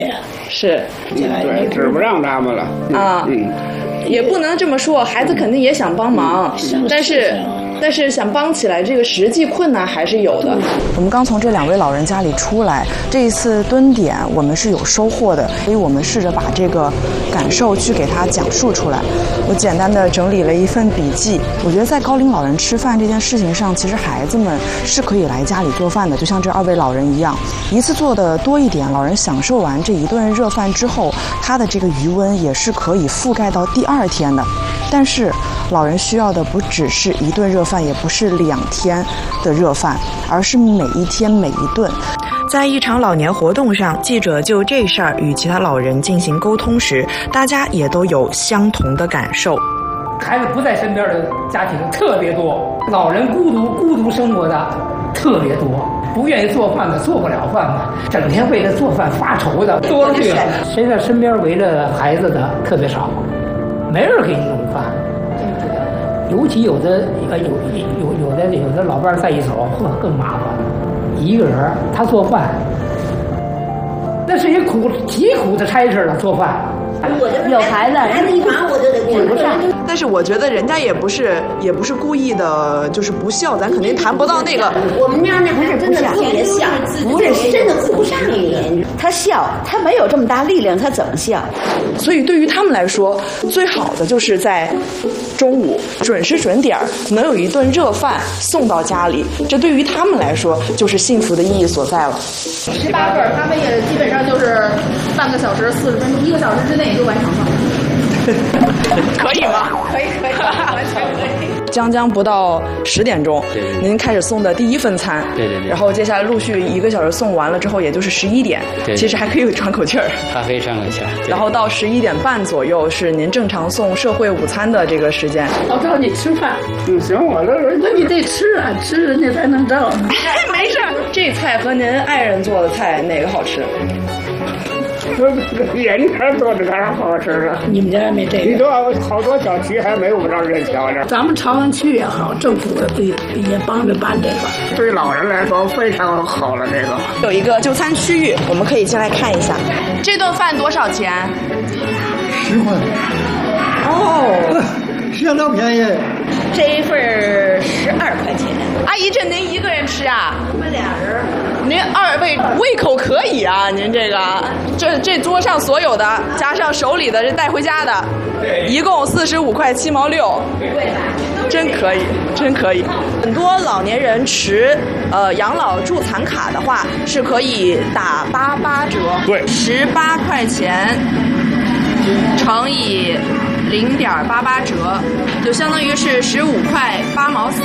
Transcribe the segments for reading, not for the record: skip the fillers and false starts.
是， 对，指不上他们了啊。也不能这么说，孩子肯定也想帮忙，但是想帮起来，这个实际困难还是有的。我们刚从这2位老人家里出来，这一次蹲点我们是有收获的，所以我们试着把这个感受去给他讲述出来。我简单的整理了一份笔记，我觉得在高龄老人吃饭这件事情上，其实孩子们是可以来家里做饭的，就像这2位老人一样，一次做的多一点，老人享受完这一顿热饭之后，他的这个余温也是可以覆盖到第2天的。但是老人需要的不只是一顿热饭，也不是2天的热饭，而是每一天每一顿。在一场老年活动上，记者就这事儿与其他老人进行沟通时，大家也都有相同的感受。 孩子不在身边的家庭特别多，老人孤独生活的特别多，不愿意做饭的，做不了饭的，整天为了做饭发愁的多了去了。谁在身边围着孩子的特别少，没人给你弄饭。尤其有的老伴在一走，更麻烦。一个人他做饭，那是一极苦的差事了。做饭， 有孩子一忙我就得顾不上。 但是我觉得人家也不是故意的，就是不孝，咱肯定谈不到那个。 我们家那不是真的特别孝，不是真的顾不上你。他孝，他没有这么大力量，他怎么孝？ 所以对于他们来说，最好的就是在中午准时准点能有一顿热饭送到家里，这对于他们来说就是幸福的意义所在了。 18份，他们也基本上就是半个小时40分钟，1个小时之内就完成了。 可以吗？ 可以，完全可以。 将不到10点钟，您开始送的第1份餐， 对， 然后接下来陆续1个小时送完了之后，也就是11点，其实还可以喘口气儿， 还可以喘口气儿。 然后到11点半左右是您正常送社会午餐的这个时间。 我找你吃饭， 行，我这那你得吃啊，吃人家才能到。 没事，这菜和您爱人做的菜哪个好吃？ 人家做的当然好吃了。 你们家没这个？ 你说好多小区还没有让人瞧着。 咱们朝阳区也好，政府也帮着办这个。 对老人来说非常好了，这个有一个就餐区域，我们可以进来看一下。这顿饭多少钱 ？10块。 哦， 相当便宜。 这一份12块钱。 阿姨，这您一个人吃啊？ 我们2人。 您2位胃口可以啊，您这桌上所有的加上手里的这带回家的，一共45块7毛6，真可以，真可以。很多老年人持养老助残卡的话，是可以打88折， 对 ，18块钱乘以0.88折，就相当于是15块8毛4。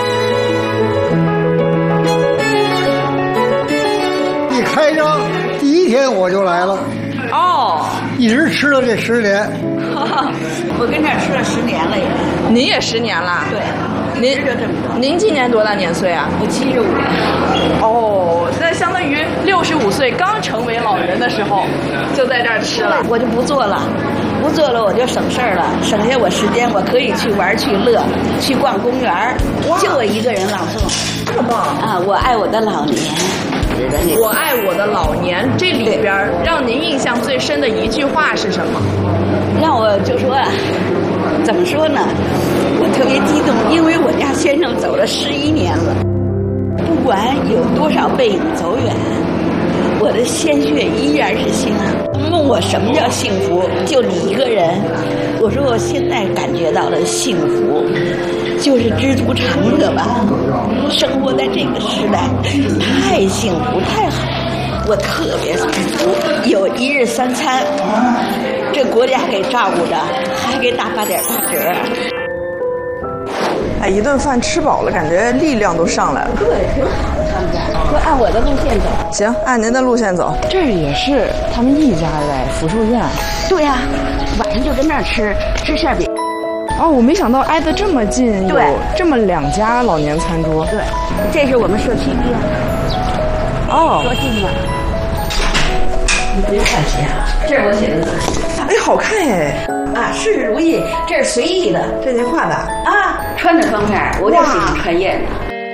一开张第1天我就来了，一直吃了这10年。 我跟这儿吃了10年了也。 您也10年了？ 对。您今年多大年岁啊？我75。 哦，那相当于65岁刚成为老人的时候，就在这儿吃了。 我就不做了，我就省事儿了，省下我时间，我可以去玩去乐，去逛公园，就我一个人朗诵。 这么棒啊！我爱我的老年。 我爱我的老年，这里边让您印象最深的一句话是什么？ 让我就说，怎么说呢？我特别激动，因为我家先生走了11年了，不管有多少背影走远，我的鲜血依然是心啊。问我什么叫幸福？就你一个人。我说我现在感觉到了幸福，就是知足常乐吧。生活在这个时代，太幸福太好，我特别幸福。有1日3餐，这国家给照顾着，还给打8.8折。 哎，一顿饭吃饱了，感觉力量都上来了。 对，挺好的，他们家就按我的路线走。 行，按您的路线走。这也是他们一家在福寿院。 对呀，晚上就跟那儿吃馅饼。 哦，我没想到挨得这么近，有这么2家老年餐桌。 对，这是我们社区医院。 哦， 多近啊！你别看写啊，这是我写的字。 哎，好看哎！ 啊，事事如意，这是随意的， 这您画的啊？穿着方片，我就喜欢穿艳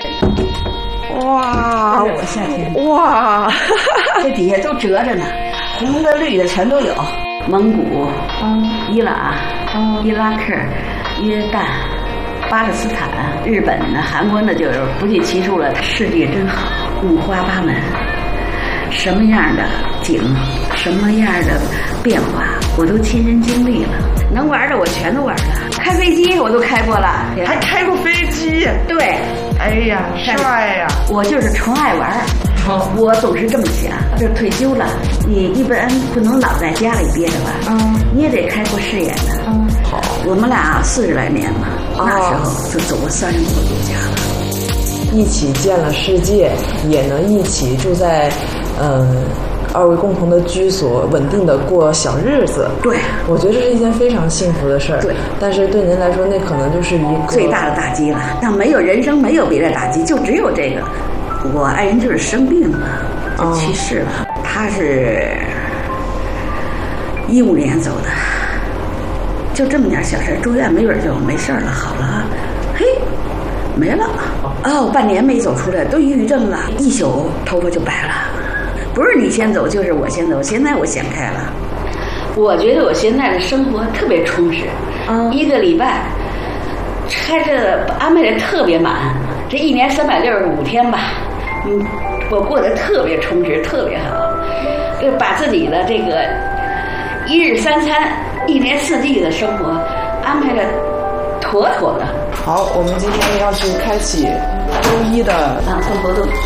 的。 哇！ 我夏天。 哇！ 这底下都折着呢。 红的绿的全都有。蒙古、伊朗、伊拉克、约旦、巴勒斯坦、日本呢、韩国呢，就是不计其数了。世界真好，五花八门，什么样的景，什么样的变化，我都亲身经历了。能玩的我全都玩了，开飞机我都开过了， 还开过飞机。 对， 哎呀，帅呀！ 我就是纯爱玩。我总是这么想，就退休了，你一般不能老在家里憋着吧？你也得开阔视野呢。好，我们俩40来年嘛，那时候就走过30多个国家了， 一起见了世界，也能一起住在二位共同的居所，稳定的过小日子。 对， 我觉得这是一件非常幸福的事儿。 对， 但是对您来说，那可能就是一个最大的打击了。那没有人生，没有别的打击，就只有这个。我爱人就是生病了，就去世了。他是15年走的，就这么点小事，住院没准就没事了，好了，嘿，没了。半年没走出来，都抑郁症了，一宿头发就白了。不是你先走，就是我先走。现在我想开了，我觉得我现在的生活特别充实。1个礼拜，安排的特别满，这1年365天吧。我过得特别充实，特别好，就把自己的这个1日3餐、1年4季的生活安排的妥妥的。 好，我们今天要去开启周一的朗诵活动。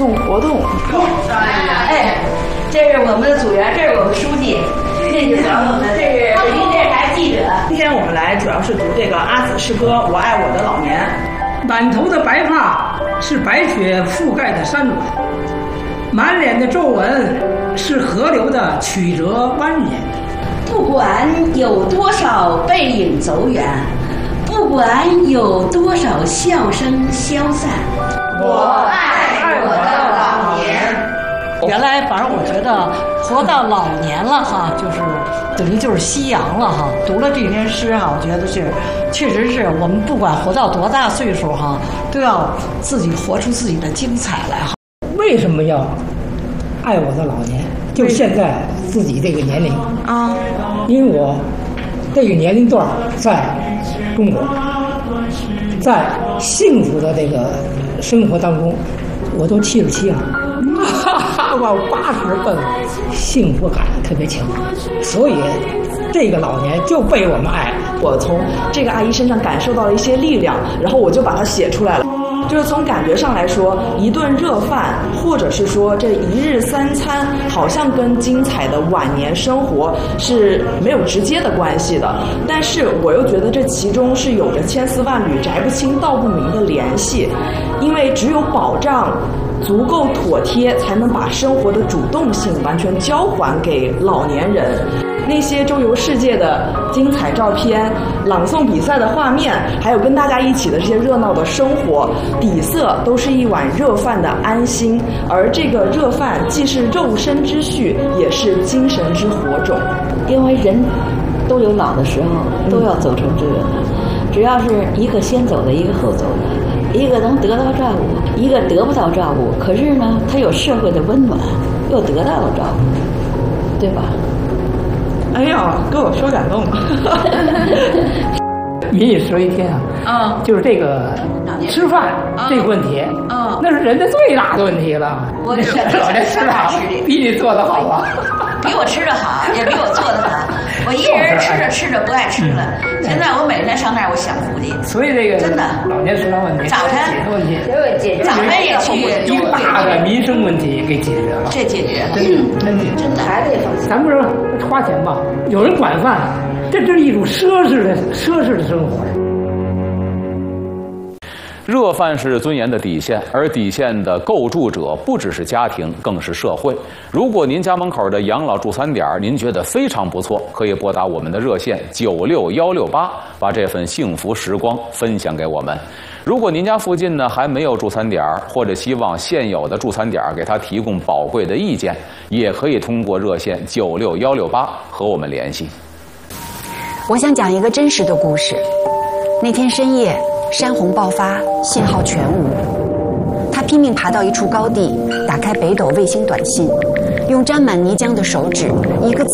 哎， 这是我们的组员，这是我们书记，这是我们，这是北京电视台记者。 今天我们来主要是读这个阿紫诗歌《我爱我的老年》。 满头的白发是白雪覆盖的山峦，满脸的皱纹是河流的曲折蜿蜒。 不管有多少背影走远，不管有多少笑声消散， 我爱我的老年。 原来反正我觉得活到老年了哈，就是等于就是夕阳了哈。读了这篇诗哈，我觉得是确实是我们不管活到多大岁数哈，都要自己活出自己的精彩来哈。 为什么要爱我的老年？就现在自己这个年龄啊，因为我这个年龄段在中国，在幸福的这个生活当中，我都77了。我80分了，幸福感特别强，所以这个老年就被我们爱。 我从这个阿姨身上感受到了一些力量，然后我就把它写出来了。就是从感觉上来说，一顿热饭，或者是说这1日3餐，好像跟精彩的晚年生活是没有直接的关系的。但是我又觉得这其中是有着千丝万缕、摘不清道不明的联系，因为只有保障足够妥帖，才能把生活的主动性完全交还给老年人。那些周游世界的精彩照片、朗诵比赛的画面，还有跟大家一起的这些热闹的生活，底色都是一碗热饭的安心。而这个热饭既是肉身之序，也是精神之火种。 因为人都有老的时候，都要走成这个。只要是一个先走的，一个后走的，一个能得到照顾，一个得不到照顾，可是呢，他有社会的温暖，又得到了照顾，对吧？ 哎呀，给我说感动了。 民以食为天啊，就是这个吃饭这个问题，那是人的最大的问题了。 我这吃饭比你做的好啊， 比我吃的好，也比我做的好。我一人吃着吃着不爱吃了，现在我每天上那儿我享福去。 所以这个真的老年食堂问题， 早晨解决问题， 早晨也去一个大的民生问题给解决了， 这解决了， 真的孩子也放心。 咱不是花钱吧？有人管饭，这是一种奢侈的生活。 热饭是尊严的底线，而底线的构筑者不只是家庭，更是社会。如果您家门口的养老助餐点您觉得非常不错，可以拨打我们的热线96168，把这份幸福时光分享给我们。如果您家附近呢还没有助餐点，或者希望现有的助餐点给他提供宝贵的意见，也可以通过热线96168和我们联系。 我想讲一个真实的故事。那天深夜，山洪爆发，信号全无。他拼命爬到一处高地，打开北斗卫星短信， 用沾满泥浆的手指，一个字